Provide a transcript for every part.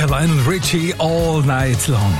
Lionel Richie, All Night Long.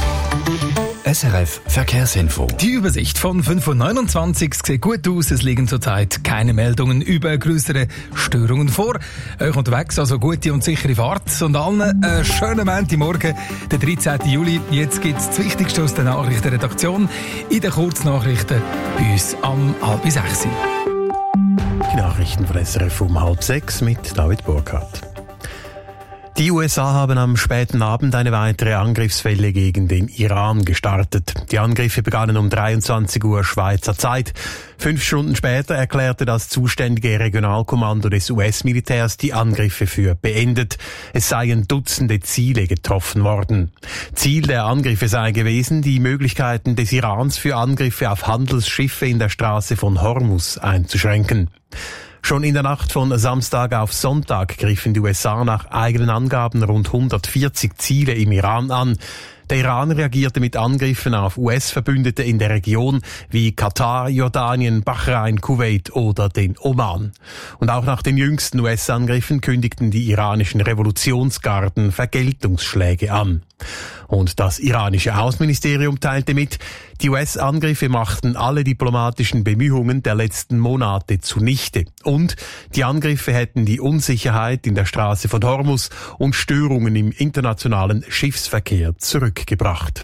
SRF Verkehrsinfo. Die Übersicht von 5.29 Uhr sieht gut aus. Es liegen zurzeit keine Meldungen über größere Störungen vor. Euch unterwegs also gute und sichere Fahrt. Und allen einen schönen Montagmorgen, der 13. Juli. Jetzt gibt es das Wichtigste aus der Nachrichtenredaktion in den Kurznachrichten bei uns am 5:30. Die Nachrichten von SRF um 5:30 mit David Burkhardt. Die USA haben am späten Abend eine weitere Angriffswelle gegen den Iran gestartet. Die Angriffe begannen um 23 Uhr Schweizer Zeit. 5 Stunden später erklärte das zuständige Regionalkommando des US-Militärs die Angriffe für beendet. Es seien Dutzende Ziele getroffen worden. Ziel der Angriffe sei gewesen, die Möglichkeiten des Irans für Angriffe auf Handelsschiffe in der Straße von Hormuz einzuschränken. Schon in der Nacht von Samstag auf Sonntag griffen die USA nach eigenen Angaben rund 140 Ziele im Iran an. Der Iran reagierte mit Angriffen auf US-Verbündete in der Region wie Katar, Jordanien, Bahrain, Kuwait oder den Oman. Und auch nach den jüngsten US-Angriffen kündigten die iranischen Revolutionsgarden Vergeltungsschläge an. Und das iranische Außenministerium teilte mit, die US-Angriffe machten alle diplomatischen Bemühungen der letzten Monate zunichte. Und die Angriffe hätten die Unsicherheit in der Straße von Hormuz und Störungen im internationalen Schiffsverkehr zurückgebracht.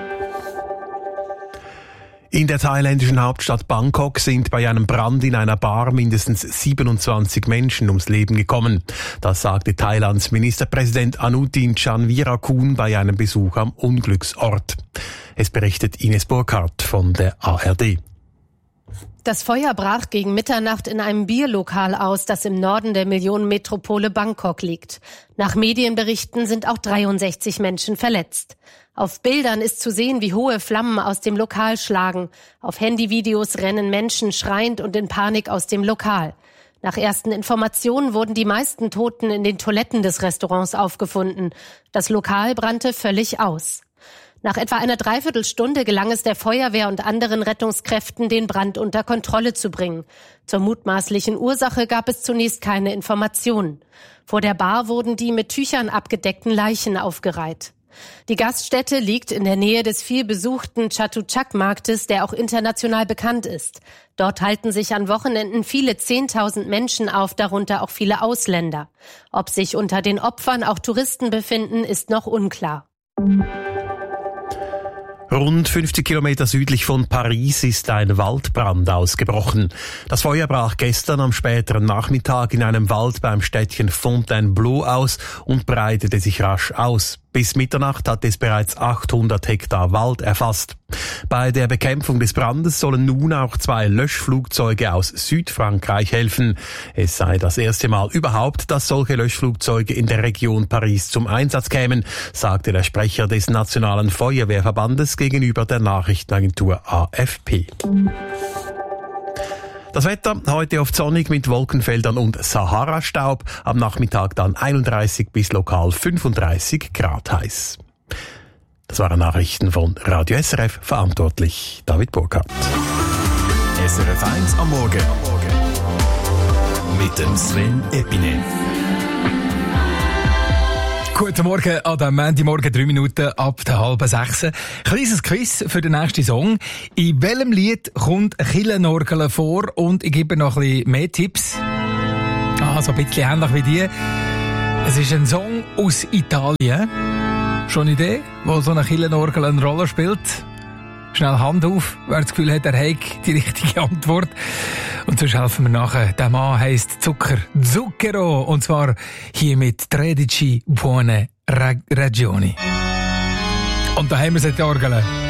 In der thailändischen Hauptstadt Bangkok sind bei einem Brand in einer Bar mindestens 27 Menschen ums Leben gekommen. Das sagte Thailands Ministerpräsident Anutin Chanvirakul bei einem Besuch am Unglücksort. Es berichtet Ines Burkhardt von der ARD. Das Feuer brach gegen Mitternacht in einem Bierlokal aus, das im Norden der Millionenmetropole Bangkok liegt. Nach Medienberichten sind auch 63 Menschen verletzt. Auf Bildern ist zu sehen, wie hohe Flammen aus dem Lokal schlagen. Auf Handyvideos rennen Menschen schreiend und in Panik aus dem Lokal. Nach ersten Informationen wurden die meisten Toten in den Toiletten des Restaurants aufgefunden. Das Lokal brannte völlig aus. Nach etwa einer Dreiviertelstunde gelang es der Feuerwehr und anderen Rettungskräften, den Brand unter Kontrolle zu bringen. Zur mutmaßlichen Ursache gab es zunächst keine Informationen. Vor der Bar wurden die mit Tüchern abgedeckten Leichen aufgereiht. Die Gaststätte liegt in der Nähe des vielbesuchten Chatuchak-Marktes, der auch international bekannt ist. Dort halten sich an Wochenenden viele 10.000 Menschen auf, darunter auch viele Ausländer. Ob sich unter den Opfern auch Touristen befinden, ist noch unklar. Rund 50 Kilometer südlich von Paris ist ein Waldbrand ausgebrochen. Das Feuer brach gestern am späteren Nachmittag in einem Wald beim Städtchen Fontainebleau aus und breitete sich rasch aus. Bis Mitternacht hat es bereits 800 Hektar Wald erfasst. Bei der Bekämpfung des Brandes sollen nun auch 2 Löschflugzeuge aus Südfrankreich helfen. Es sei das erste Mal überhaupt, dass solche Löschflugzeuge in der Region Paris zum Einsatz kämen, sagte der Sprecher des Nationalen Feuerwehrverbandes gegenüber der Nachrichtenagentur AFP. Das Wetter heute oft sonnig mit Wolkenfeldern und Sahara-Staub. Am Nachmittag dann 31 bis lokal 35 Grad heiß. Das waren Nachrichten von Radio SRF, verantwortlich David Burkhardt. SRF 1 am Morgen. Mit dem Sven Epine. Guten Morgen an dem Montagmorgen, 3 Minuten ab der 5:30. Kleines Quiz für den nächsten Song. In welchem Lied kommt ein Kirchenorgel vor? Und ich gebe noch ein bisschen mehr Tipps. So ein bisschen ähnlich wie die. Es ist ein Song aus Italien. Schon eine Idee, wo so eine Kirchenorgel eine Rolle spielt? Schnell Hand auf, wer das Gefühl hat, er hat die richtige Antwort. Und sonst helfen wir nachher. Der Mann heisst Zucchero. Und zwar hier mit 13 buone ragioni. Und da haben wir es, die Orgel.